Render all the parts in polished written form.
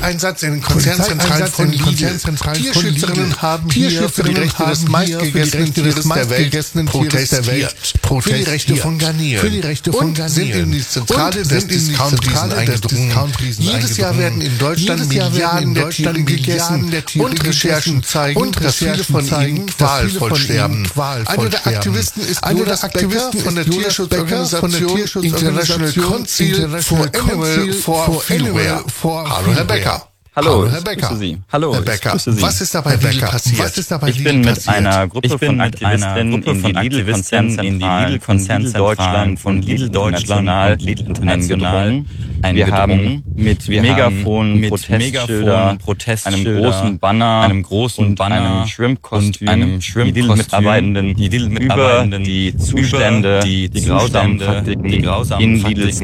Polizeieinsatz in den Konzernzentralen von Lidl. Tierschützerinnen haben hier für die Rechte des meistgegessenen Tieres der Welt protestiert. Für die Rechte von Garnelen. Und sind in die Zentrale des Discount-Riesen eingedrungen. Jedes Jahr werden in Deutschland Milliarden der Tiere gegessen. Und Recherchen zeigen, dass viele von ihnen qualvoll sterben. Einer der Aktivisten ist Jonas Becker von der Tierschutzorganisation International Council for Animal for Anywhere. Hallo, Herr Becker. Hallo, Herr Becker. grüße Sie. Hallo, Herr Becker. grüße Sie. Was ist dabei passiert? Ich bin mit einer Gruppe von Aktivisten in die Lidl-Konzernzentralen von Lidl Deutschland und Lidl International eingegangen. Wir haben mit Megafon, Protestschilder, einem großen Banner, einem Shrimp-Kostüm, die Lidl-Mitarbeitenden über die Zustände, die grausamen Praktiken in Lidls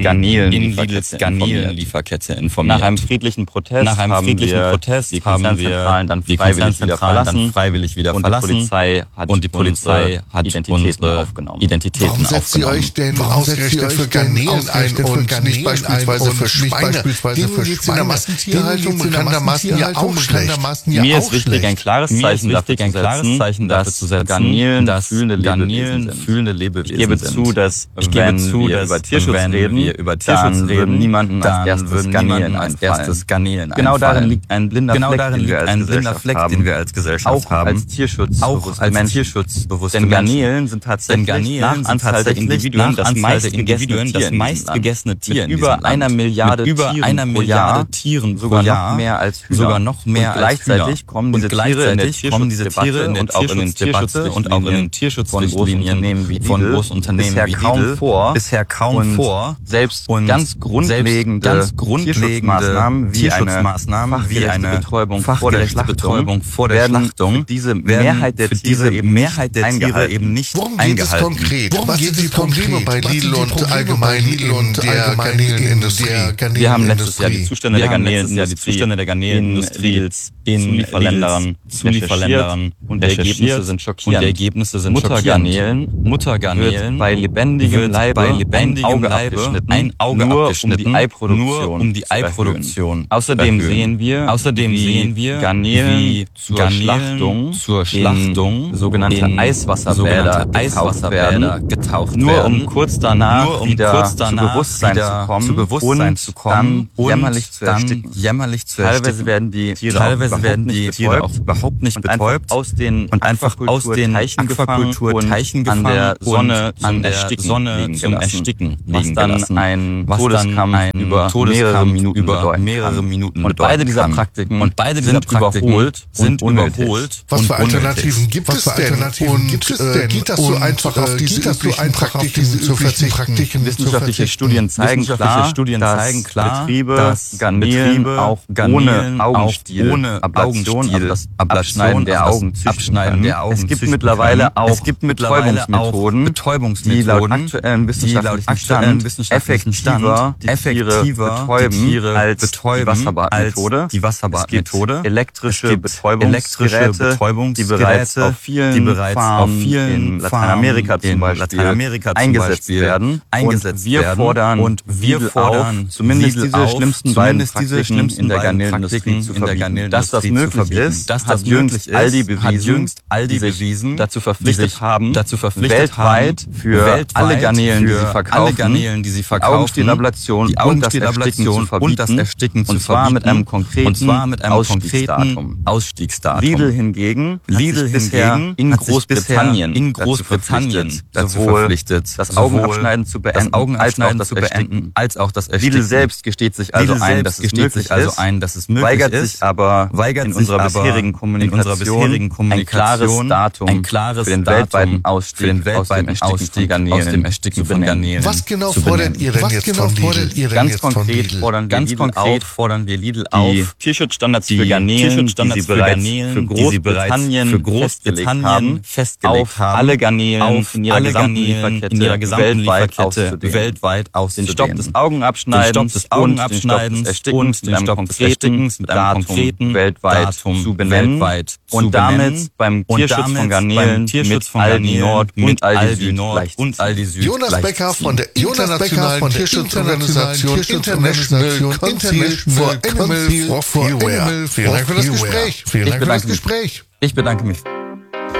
Garnelen-Lieferkette informiert. Nach einem friedlichen Protest haben wir die Konzernzentralen dann freiwillig wieder verlassen und die Polizei hat Identitäten aufgenommen. Warum setzt sie euch denn ausgerechnet für Garnelen ein und nicht beispielsweise für Schweine? Denen geht's in der Massentierhaltung bekanntermaßen ja auch schlecht. Mir ist wichtig, ein klares Zeichen dafür zu setzen, Garnelen fühlende Lebewesen sind. Ich gebe zu, dass wenn wir über Tierschutz reden, dann würden niemanden als erstes Garnelen Genau darin liegt ein blinder Fleck, den wir als Gesellschaft haben. Auch als Tierschutzbewusste Denn Garnelen sind tatsächlich nach Anzahl der Individuen das meistgegessene Tier. Mit über einer Milliarde Tieren sogar noch mehr als Hühner. Gleichzeitig kommen diese Tiere in der Tierschutzdebatte und auch in den Tierschutzrichtlinien von Großunternehmen wie Lidl bisher kaum vor. Selbst ganz grundlegende Tierschutzmaßnahmen wie eine Betäubung vor der Schlachtung werden diese Mehrheit der Tiere eben nicht Worum geht es konkret? Was sind die Probleme bei Lidl und allgemein in der Garnelenindustrie? Wir haben letztes Jahr die Zustände der Garnelenindustrie in Zulieferländern und die Ergebnisse sind schockierend. Muttergarnelen wird bei lebendigem Leibe ein Auge abgeschnitten, nur um die Eiproduktion. Außerdem sehen wir Garnelen zur Schlachtung sogenannte Eiswasserbäder getaucht werden, nur um kurz danach wieder zu Bewusstsein zu kommen und jämmerlich zu ersticken. Teilweise werden die Tiere auch überhaupt nicht betäubt und einfach aus den Aquakulturteichen gefangen an der Sonne zum Ersticken liegen gelassen, was dann ein Todeskampf über mehrere Minuten und beide dieser Praktiken sind überholt. Was für Alternativen gibt es denn? Geht das so einfach auf diese üblichen Praktiken zu verzichten? Wissenschaftliche Studien zeigen klar, dass Betriebe Garnelen auch ohne Ablation, also das Abschneiden der Augen züchten können. Es gibt mittlerweile auch Betäubungsmethoden, die laut aktuellen wissenschaftlichen Stand effektiver die Tiere betäuben als die Wasserbadmethode. Es gibt elektrische Betäubungsgeräte, die bereits auf vielen Farmen in Lateinamerika zum Beispiel eingesetzt werden. Und wir fordern zumindest diese schlimmsten beiden Praktiken in der Garnelenindustrie zu verbieten. Dass das möglich ist, hat jüngst Aldi bewiesen, dazu verpflichtet haben, weltweit für alle Garnelen, die sie verkaufen, Augenstielablation und das Ersticken zu verbieten. Und zwar mit einem konkreten Ausstiegsdatum. Lidl hingegen in Großbritannien dazu verpflichtet, das Augenabschneiden zu beenden, als auch das Ersticken. Lidl selbst gesteht sich also ein, dass es möglich ist, weigert sich aber in unserer bisherigen Kommunikation ein klares Datum für den weltweiten Ausstieg aus dem Ersticken von Garnelen. Was genau fordert ihr denn jetzt von Lidl? Ganz konkret fordern wir Lidl auf, Tierschutzstandards für Garnelen, die sie bereits für Großbritannien festgelegt haben, alle Garnelen in ihrer gesamten Lieferkette weltweit auszudehnen. Den Stopp des Augenabschneidens und den Stopp des Erstickens mit einem konkreten weltweit zu benennen und damit beim Tierschutz von Garnelen mit Aldi Nord und Aldi Süd Jonas Becker von der internationalen Tierschutzorganisation International Council for Animal Vielen Dank für das Gespräch. Ich bedanke mich.